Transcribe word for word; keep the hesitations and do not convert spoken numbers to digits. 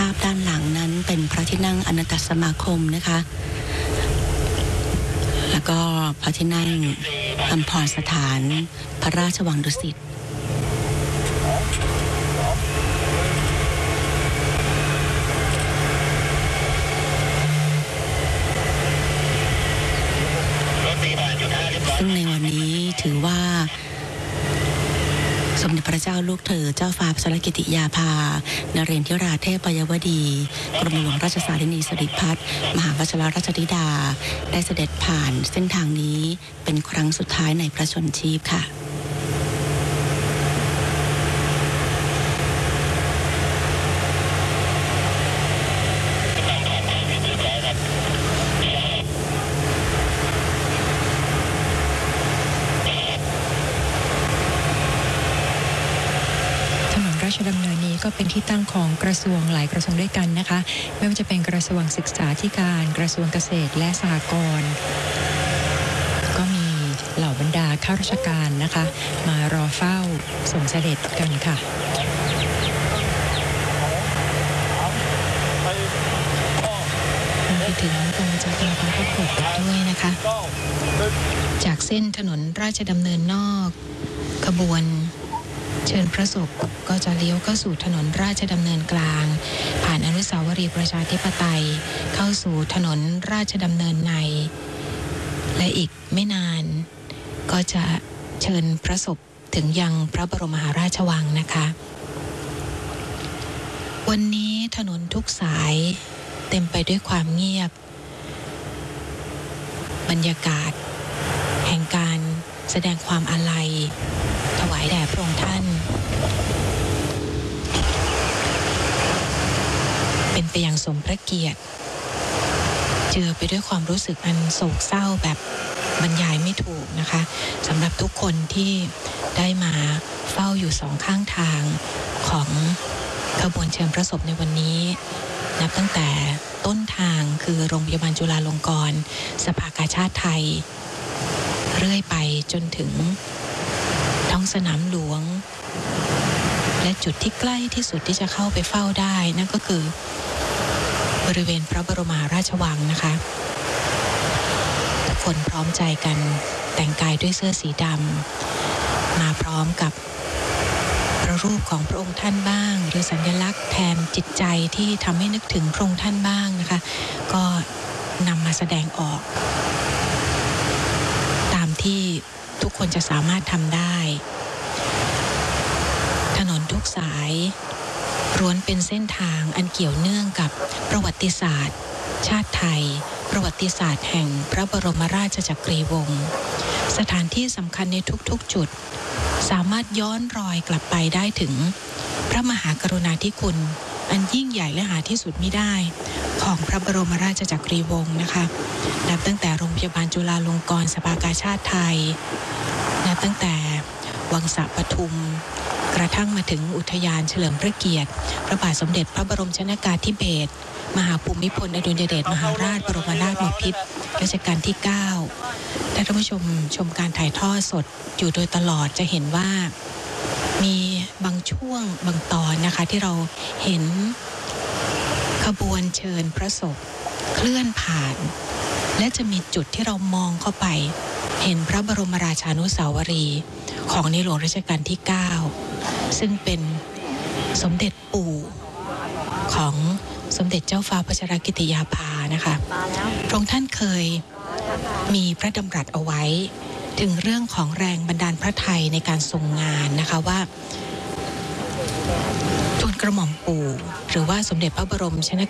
าพด้านหลังนั้นเป็นพระที่นั่งอนันตสมาคมนะคะแล้วก็พระที่นั่งอัมพรสถานพระราชวังดุสิตซึ่งในวันนี้ถือว่าสมเด็จพระเจ้าลูกเธอเจ้าฟ้าพัชรกิติยาภานเรนทิราเทพยวดีกรมหลวงราชสารินีสิริพัฒน์มหาวชิรราชธิดาได้เสด็จผ่านเส้นทางนี้เป็นครั้งสุดท้ายในพระชนชีพค่ะราชดำเนินนี้ก็เป็นที่ตั้งของกระทรวงหลายกระทรวงด้วยกันนะคะไม่ว่าจะเป็นกระทรวงศึกษาธิการกระทรวงเกษตรและสหกรณ์ก็มีเหล่าบรรดาข้าราชการนะคะมารอเฝ้าส่งเสด็จกันค่ะไปถึงตรงจากลาพระโขดด้วยนะคะจากเส้นถนนราชดำเนินนอกขบวนเชิญพระศพก็จะเลี้ยวเข้าสู่ถนนราชดำเนินกลางผ่านอนุสาวรีย์ประชาธิปไตยเข้าสู่ถนนราชดำเนินในและอีกไม่นานก็จะเชิญพระศพถึงยังพระบรมมหาราชวังนะคะวันนี้ถนนทุกสายเต็มไปด้วยความเงียบบรรยากาศแห่งการแสดงความอาลัยถวายแด่พระองค์ท่านเป็นไปอย่างสมพระเกียรติเจือไปด้วยความรู้สึกอันโศกเศร้าแบบบรรยายไม่ถูกนะคะสำหรับทุกคนที่ได้มาเฝ้าอยู่สองข้างทางของขบวนเชิญพระศพในวันนี้นับตั้งแต่ต้นทางคือโรงพยาบาลจุฬาลงกรณ์สภากาชาดไทยเรื่อยไปจนถึงท้องสนามหลวงและจุดที่ใกล้ที่สุดที่จะเข้าไปเฝ้าได้นั่นก็คือบริเวณพระบรมมหาราชวังนะคะทุกคนพร้อมใจกันแต่งกายด้วยเสื้อสีดำมาพร้อมกับพระรูปของพระองค์ท่านบ้างหรือสัญลักษณ์แทนจิตใจที่ทำให้นึกถึงพระองค์ท่านบ้างนะคะก็นำมาแสดงออกตามที่ทุกคนจะสามารถทำได้ถนนทุกสายล้วนเป็นเส้นทางอันเกี่ยวเนื่องกับประวัติศาสตร์ชาติไทยประวัติศาสตร์แห่งพระบรมราชจักรีวงศ์สถานที่สำคัญในทุกๆจุดสามารถย้อนรอยกลับไปได้ถึงพระมหากรุณาธิคุณอันยิ่งใหญ่และหาที่สุดมิได้ของพระบรมราชจักรีวงศ์นะคะนับตั้งแต่โรงพยาบาลจุฬาลงกรณ์สภากาชาดไทยนับตั้งแต่วังสะปทุมกระทั่งมาถึงอุทยานเฉลิมพระเกียรติพระบาทสมเด็จพระบรมชนกาธิเบศรมหาภูมิพลอดุลยเดชมหาราชบรมนาถบพิตรรัชกาลที่เก้าถ้าท่านผู้ชมชมการถ่ายทอดสดอยู่โดยตลอดจะเห็นว่ามีบางช่วงบางตอนนะคะที่เราเห็นขบวนเชิญพระศพเคลื่อนผ่านและจะมีจุดที่เรามองเข้าไปเห็นพระบรมราชานุสาวรีย์ของในหลวงรัชกาลที่เก้าซึ่งเป็นสมเด็จปู่ของสมเด็จเจ้าฟ้าพัชรกิติยาภานะคะพระองค์ท่านเคยมีพระดำรัสเอาไว้ถึงเรื่องของแรงบันดาลพระทัยในการทรงงานนะคะว่าทูลกระหม่อมปู่หรือว่าสมเด็จพระบรมชน